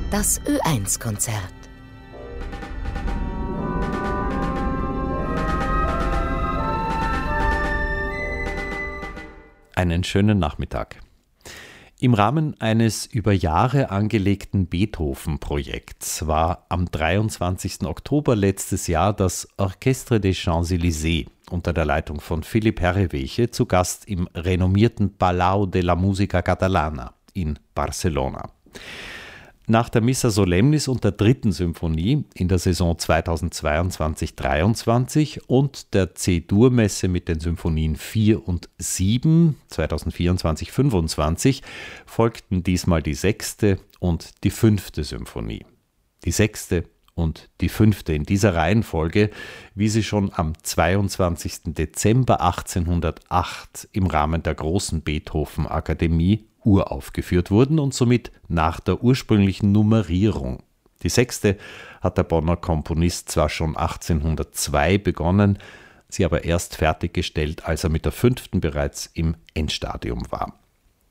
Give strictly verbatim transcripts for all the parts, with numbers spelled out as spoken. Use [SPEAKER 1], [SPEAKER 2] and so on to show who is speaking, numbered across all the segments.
[SPEAKER 1] Das Ö eins Konzert.
[SPEAKER 2] Einen schönen Nachmittag. Im Rahmen eines über Jahre angelegten Beethoven-Projekts war am dreiundzwanzigsten Oktober letztes Jahr das Orchestre des Champs-Élysées unter der Leitung von Philipp Herreweghe zu Gast im renommierten Palau de la Música Catalana in Barcelona. Nach der Missa Solemnis und der dritten Symphonie in der Saison zweitausendzweiundzwanzig dreiundzwanzig und der C-Dur-Messe mit den Symphonien vier und sieben zweitausendvierundzwanzig fünfundzwanzig folgten diesmal die sechste und die fünfte Symphonie. Die sechste und die fünfte in dieser Reihenfolge, wie sie schon am zweiundzwanzigsten Dezember achtzehnhundertacht im Rahmen der großen Beethoven-Akademie uraufgeführt wurden und somit nach der ursprünglichen Nummerierung. Die sechste hat der Bonner Komponist zwar schon achtzehnhundertzwei begonnen, sie aber erst fertiggestellt, als er mit der fünften bereits im Endstadium war.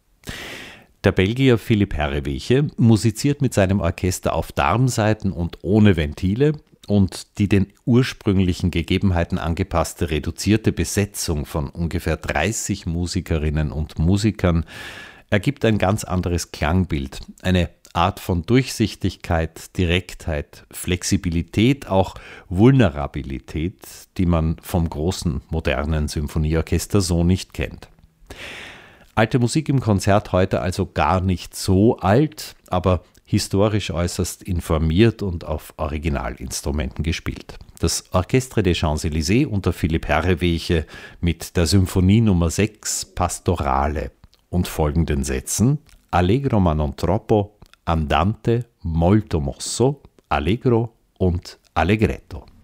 [SPEAKER 2] Der Belgier Philipp Herreweghe musiziert mit seinem Orchester auf Darmsaiten und ohne Ventile, und die den ursprünglichen Gegebenheiten angepasste reduzierte Besetzung von ungefähr dreißig Musikerinnen und Musikern ergibt ein ganz anderes Klangbild, eine Art von Durchsichtigkeit, Direktheit, Flexibilität, auch Vulnerabilität, die man vom großen modernen Symphonieorchester so nicht kennt. Alte Musik im Konzert heute also gar nicht so alt, aber historisch äußerst informiert und auf Originalinstrumenten gespielt. Das Orchestre des Champs-Élysées unter Philipp Herreweghe mit der Symphonie Nummer sechs Pastorale und folgenden Sätzen: Allegro ma non troppo, andante, molto mosso, allegro und allegretto.